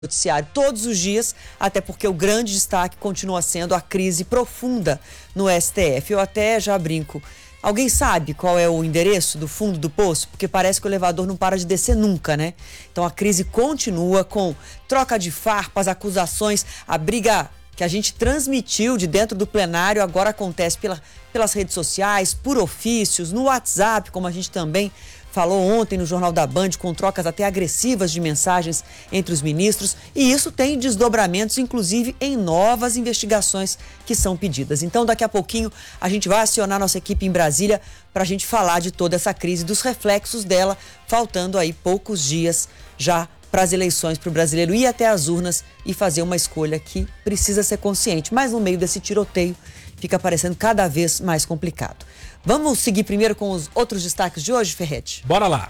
noticiário todos os dias, até porque o grande destaque continua sendo a crise profunda no STF. Eu até já brinco. Alguém sabe qual é o endereço do fundo do poço? Porque parece que o elevador não para de descer nunca, né? Então a crise continua com troca de farpas, acusações, a briga que a gente transmitiu de dentro do plenário agora acontece pelas redes sociais, por ofícios, no WhatsApp, como a gente também falou ontem no Jornal da Band, com trocas até agressivas de mensagens entre os ministros, e isso tem desdobramentos, inclusive, em novas investigações que são pedidas. Então, daqui a pouquinho, a gente vai acionar nossa equipe em Brasília para a gente falar de toda essa crise, dos reflexos dela, faltando aí poucos dias já para as eleições, para o brasileiro ir até as urnas e fazer uma escolha que precisa ser consciente. Mas no meio desse tiroteio, fica parecendo cada vez mais complicado. Vamos seguir primeiro com os outros destaques de hoje, Ferretti? Bora lá.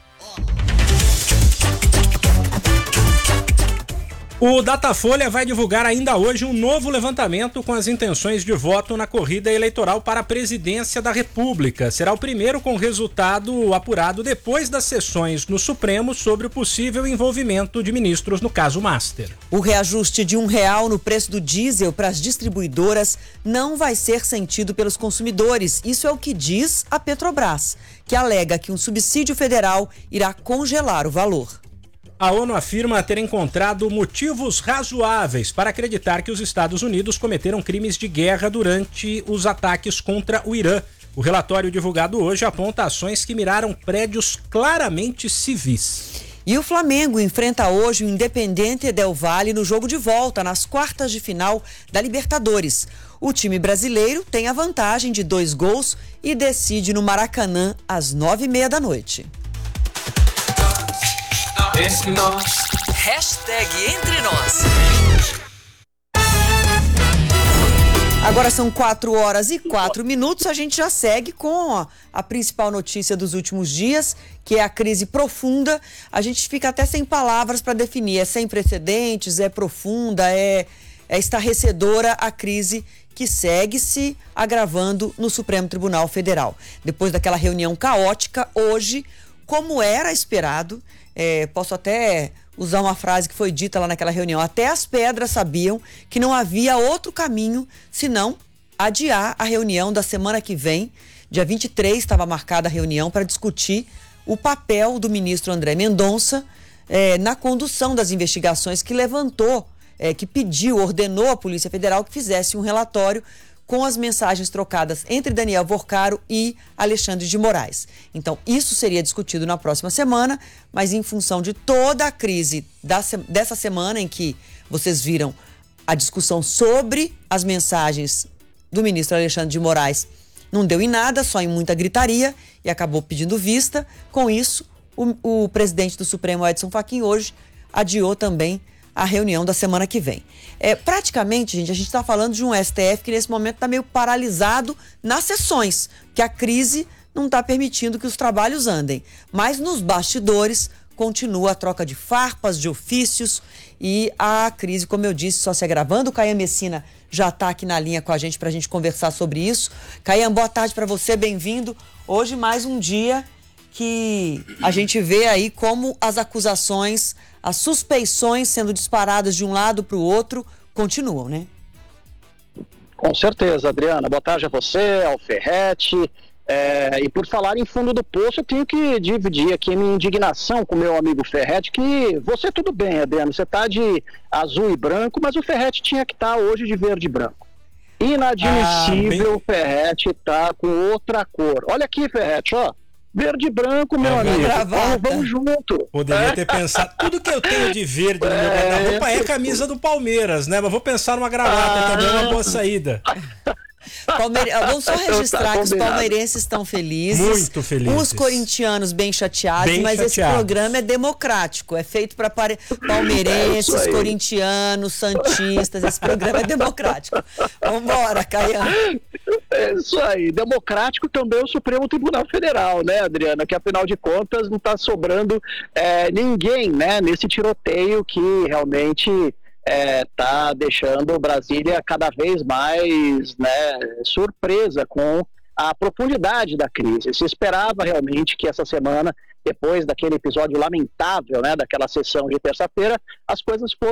O Datafolha vai divulgar ainda hoje um novo levantamento com as intenções de voto na corrida eleitoral para a presidência da República. Será o primeiro com resultado apurado depois das sessões no Supremo sobre o possível envolvimento de ministros no caso Master. O reajuste de R$1 no preço do diesel para as distribuidoras não vai ser sentido pelos consumidores. Isso é o que diz a Petrobras, que alega que um subsídio federal irá congelar o valor. A ONU afirma ter encontrado motivos razoáveis para acreditar que os Estados Unidos cometeram crimes de guerra durante os ataques contra o Irã. O relatório divulgado hoje aponta ações que miraram prédios claramente civis. E o Flamengo enfrenta hoje o Independiente Del Valle no jogo de volta, nas quartas de final da Libertadores. O time brasileiro tem a vantagem de 2 gols e decide no Maracanã às 9h30 da noite. Hashtag Entre Nós. Agora são 4h04. A gente já segue com a principal notícia dos últimos dias, que é a crise profunda. A gente fica até sem palavras para definir. É sem precedentes, é profunda, é estarrecedora a crise que segue se agravando no Supremo Tribunal Federal. Depois daquela reunião caótica, hoje, como era esperado, posso até usar uma frase que foi dita lá naquela reunião, até as pedras sabiam que não havia outro caminho senão adiar a reunião da semana que vem. Dia 23 estava marcada a reunião para discutir o papel do ministro André Mendonça na condução das investigações que levantou, que pediu, ordenou à Polícia Federal que fizesse um relatório com as mensagens trocadas entre Daniel Vorcaro e Alexandre de Moraes. Então, isso seria discutido na próxima semana, mas em função de toda a crise dessa semana em que vocês viram a discussão sobre as mensagens do ministro Alexandre de Moraes, não deu em nada, só em muita gritaria e acabou pedindo vista. Com isso, o presidente do Supremo, Edson Fachin, hoje adiou também a reunião da semana que vem. Praticamente, gente, a gente está falando de um STF que nesse momento está meio paralisado nas sessões, que a crise não está permitindo que os trabalhos andem. Mas nos bastidores continua a troca de farpas, de ofícios, e a crise, como eu disse, só se agravando. O Caian Messina já está aqui na linha com a gente para a gente conversar sobre isso. Caian, boa tarde para você, bem-vindo. Hoje mais um dia que a gente vê aí como as acusações, as suspeições sendo disparadas de um lado para o outro continuam, né? Com certeza, Adriana. Boa tarde a você, ao Ferretti. E por falar em fundo do poço, eu tenho que dividir aqui minha indignação com meu amigo Ferretti, que você tudo bem, Adriano, você está de azul e branco, mas o Ferretti tinha que estar hoje de verde e branco. Inadmissível, o Ferretti tá com outra cor. Olha aqui, Ferretti, ó. Verde e branco, meu amigo. Vamos junto. Poderia ter pensado. Tudo que eu tenho de verde no meu guarda-roupa é camisa do Palmeiras, né? Mas vou pensar numa gravata também, é uma boa saída. Vamos só registrar que os palmeirenses estão felizes. Muito felizes. Os corintianos bem chateados, esse programa é democrático. É feito para palmeirenses, corintianos, santistas. Esse programa é democrático. Vambora, Caian. É isso aí. Democrático também é o Supremo Tribunal Federal, né, Adriana? Que afinal de contas não está sobrando ninguém, né, nesse tiroteio que realmente tá deixando Brasília cada vez mais, né, surpresa com a profundidade da crise. Se esperava realmente que essa semana, depois daquele episódio lamentável, né, daquela sessão de terça-feira, as coisas fossem